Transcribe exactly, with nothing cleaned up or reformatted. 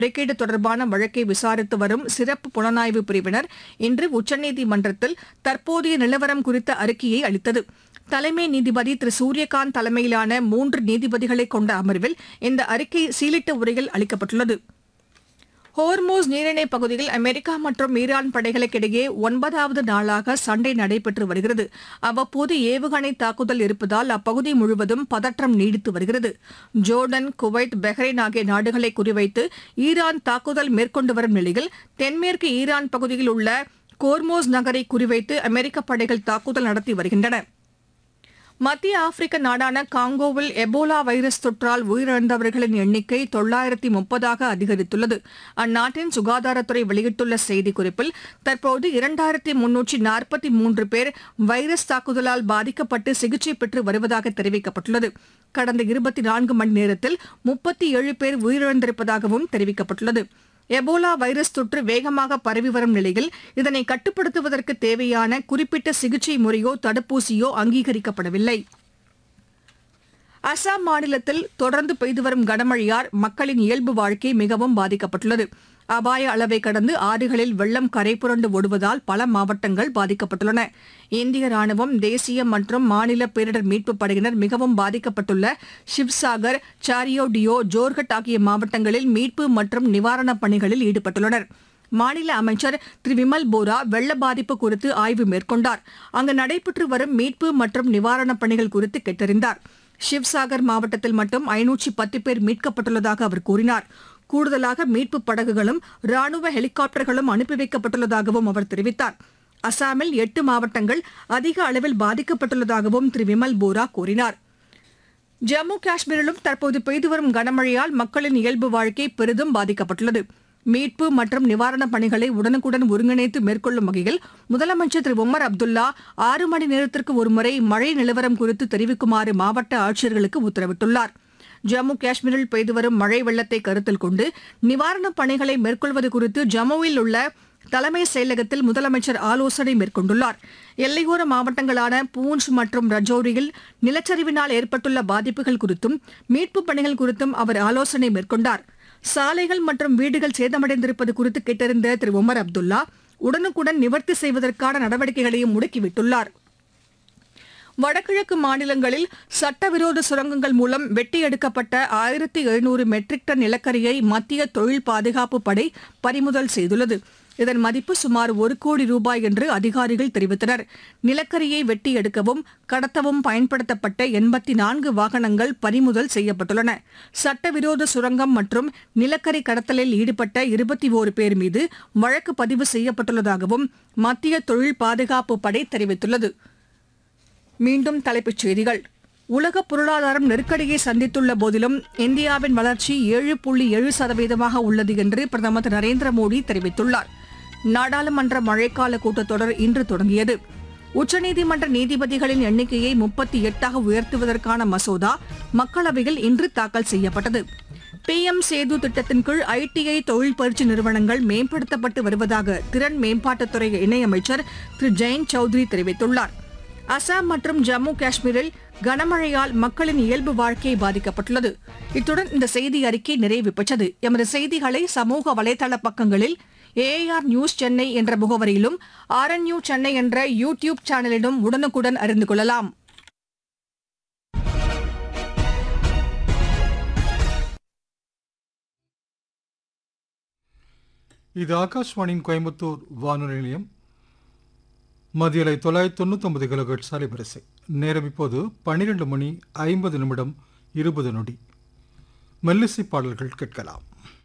முறைகேடு தொடர்பான வழக்கை விசாரித்து வரும் சிறப்பு புலனாய்வு பிரிவினர் இன்று உச்சநீதிமன்றத்தில் தற்போதைய நிலவரம் குறித்த அறிக்கையை அளித்தது. தலைமை நீதிபதி திரு சூரியகாந்த் தலைமையிலான மூன்று நீதிபதிகளை கொண்ட அமர்வில் இந்த அறிக்கை சீலிட்ட உரையில் அளிக்கப்பட்டுள்ளது. ஹோர்மூஸ் நீரிணை பகுதியில் அமெரிக்கா மற்றும் ஈரான் படைகளுக்கிடையே ஒன்பதாவது நாளாக சண்டை நடைபெற்று வருகிறது. அவ்வப்போது ஏவுகணை தாக்குதல் இருப்பதால் அப்பகுதி முழுவதும் பதற்றம் நீடித்து வருகிறது. ஜோர்டன், குவைத், பஹ்ரைன் ஆகிய நாடுகளை குறிவைத்து ஈரான் தாக்குதல் மேற்கொண்டு வரும் நிலையில் தென்மேற்கு ஈரான் பகுதியில் உள்ள கோர்மோஸ் நகரை குறிவைத்து அமெரிக்க படைகள் தாக்குதல் நடத்தி வருகின்றன. மத்திய ஆப்பிரிக்க நாடான காங்கோவில் எபோலா வைரஸ் தொற்றால் உயிரிழந்தவர்களின் எண்ணிக்கை தொள்ளாயிரத்தி முப்பதாக அதிகரித்துள்ளது. அந்நாட்டின் சுகாதாரத்துறை வெளியிட்டுள்ள செய்திக்குறிப்பில் தற்போது இரண்டாயிரத்தி முன்னூற்றி நாற்பத்தி மூன்று பேர் வைரஸ் தாக்குதலால் பாதிக்கப்பட்டு சிகிச்சை பெற்று வருவதாக தெரிவிக்கப்பட்டுள்ளது. கடந்த இருபத்தி நான்கு மணி நேரத்தில் முப்பத்தி ஏழு பேர் உயிரிழந்திருப்பதாகவும் தெரிவிக்கப்பட்டுள்ளது. எபோலா வைரஸ் தொற்று வேகமாக பரவி வரும் நிலையில் இதனை கட்டுப்படுத்துவதற்கு தேவையான குறிப்பிட்ட சிகிச்சை முறையோ தடுப்பூசியோ அங்கீகரிக்கப்படவில்லை. அசாம் மாநிலத்தில் தொடர்ந்து பெய்து வரும் கனமழையால் மக்களின் இயல்பு வாழ்க்கை மிகவும் பாதிக்கப்பட்டுள்ளது. அபாய அளவை கடந்து ஆறுகளில் வெள்ளம் கரைபுரண்டு ஓடுவதால் பல மாவட்டங்கள் பாதிக்கப்பட்டுள்ளன. இந்திய ராணுவம், தேசிய மற்றும் மாநில பேரிடர் மீட்புப் படையினர் மிகவும் பாதிக்கப்பட்டுள்ள ஷிவ்சாகர், சாரியோடியோ, ஜோர்ஹட் ஆகிய மாவட்டங்களில் மீட்பு மற்றும் நிவாரணப் பணிகளில் ஈடுபட்டுள்ளனர். மாநில அமைச்சர் திரு விமல் போரா வெள்ள பாதிப்பு குறித்து ஆய்வு மேற்கொண்டார். அங்கு நடைபெற்று வரும் மீட்பு மற்றும் நிவாரணப் பணிகள் குறித்து கேட்டறிந்தார். ஷிவ்சாகர் மாவட்டத்தில் மட்டும் ஐநூற்றி பத்து பேர் மீட்கப்பட்டுள்ளதாக அவர் கூறினார். கூடுதலாக மீட்புப் படகுகளும் ராணுவ ஹெலிகாப்டர்களும் அனுப்பி வைக்கப்பட்டுள்ளதாகவும் அவர் தெரிவித்தார். அசாமில் எட்டு மாவட்டங்கள் அதிக அளவில் பாதிக்கப்பட்டுள்ளதாகவும் திரு விமல் போரா கூறினார். ஜம்மு காஷ்மீரிலும் தற்போது பெய்து வரும் கனமழையால் மக்களின் இயல்பு வாழ்க்கை பெரிதும் பாதிக்கப்பட்டுள்ளது. மீட்பு மற்றும் நிவாரணப் பணிகளை உடனுக்குடன் ஒருங்கிணைத்து மேற்கொள்ளும் வகையில் முதலமைச்சர் திரு உமர் அப்துல்லா ஆறு மணி நேரத்திற்கு ஒருமுறை மழை நிலவரம் குறித்து தெரிவிக்குமாறு மாவட்ட ஆட்சியர்களுக்கு உத்தரவிட்டுள்ளார். ஜம்மு காஷ்மீரில் பெய்து வரும் மழை வெள்ளத்தை கருத்தில் கொண்டு நிவாரணப் பணிகளை மேற்கொள்வது குறித்து ஜம்முவில் உள்ள தலைமை செயலகத்தில் முதலமைச்சர் ஆலோசனை மேற்கொண்டுள்ளார். எல்லையோர மாவட்டங்களான பூஞ்ச் மற்றும் ரஜோரியில் நிலச்சரிவினால் ஏற்பட்டுள்ள பாதிப்புகள் குறித்தும் மீட்புப் பணிகள் குறித்தும் அவர் ஆலோசனை மேற்கொண்டார். சாலைகள் மற்றும் வீடுகள் சேதமடைந்திருப்பது குறித்து கேட்டறிந்த திரு உமர் அப்துல்லா உடனுக்குடன் நிவர்த்தி செய்வதற்கான நடவடிக்கைகளையும் முடுக்கிவிட்டுள்ளார். வடகிழக்கு மாநிலங்களில் சட்டவிரோத சுரங்கங்கள் மூலம் வெட்டி எடுக்கப்பட்ட ஆயிரத்தி எழுநூறு மெட்ரிக் டன் நிலக்கரியை மத்திய தொழில் பாதுகாப்பு படை பறிமுதல் செய்துள்ளது. இதன் மதிப்பு சுமார் ஒரு கோடி ரூபாய் என்று அதிகாரிகள் தெரிவித்தனர். நிலக்கரியை வெட்டி எடுக்கவும் கடத்தவும் பயன்படுத்தப்பட்ட எண்பத்தி நான்கு வாகனங்கள் பறிமுதல் செய்யப்பட்டுள்ளன. சட்டவிரோத சுரங்கம் மற்றும் நிலக்கரி கடத்தலில் ஈடுபட்ட இருபத்தி ஓரு பேர் மீது வழக்கு பதிவு செய்யப்பட்டுள்ளதாகவும் மத்திய தொழில் பாதுகாப்பு படை தெரிவித்துள்ளது. மீண்டும் தலைப்புச் செய்திகள். உலக பொருளாதாரம் நெருக்கடியை சந்தித்துள்ள போதிலும் இந்தியாவின் வளர்ச்சி ஏழு புள்ளி ஏழு சதவீதமாக உள்ளது என்று பிரதமர் திரு நரேந்திர மோடி தெரிவித்துள்ளார். நாடாளுமன்ற மழைக்கால கூட்டத்தொடர் இன்று தொடங்கியது. உச்சநீதிமன்ற நீதிபதிகளின் எண்ணிக்கையை முப்பத்தி எட்டாக உயர்த்துவதற்கான மசோதா மக்களவையில் இன்று தாக்கல் செய்யப்பட்டது. பி எம் சேது திட்டத்தின் கீழ் ஐடிஐ தொழில் பயிற்சி நிறுவனங்கள் மேம்படுத்தப்பட்டு வருவதாக திறன் மேம்பாட்டுத்துறை இணையமைச்சர் திரு ஜெயந்த் சௌத்ரி தெரிவித்துள்ளார். அசாம் மற்றும் ஜம்மு காஷ்மீரில் கனமழையால் மக்களின் இயல்பு வாழ்க்கை பாதிக்கப்பட்டுள்ளது. இத்துடன் இந்த செய்தி அறிக்கை நிறைவு பெற்றது. எமது செய்திகளை சமூக வலைதள பக்கங்களில் ஏஆர் நியூஸ் சென்னை என்ற முகவரியிலும் ஆர்என்யூ சென்னை என்ற யூ டியூப் சேனலிலும் உடனுக்குடன் அறிந்து கொள்ளலாம். இது ஆகாஷ்வாணியின் கோயம்புத்தூர் வானொலி நிலையம். மதியலை தொள்ளாயிரத்தி தொண்ணூத்தி ஒன்பது கிலோஹெர்ட்ஸ் அலைவரிசை. நேரம் இப்போது பன்னிரண்டு மணி ஐம்பது நிமிடம் இருபது நொடி. மெல்லிசை பாடல்கள் கேட்கலாம்.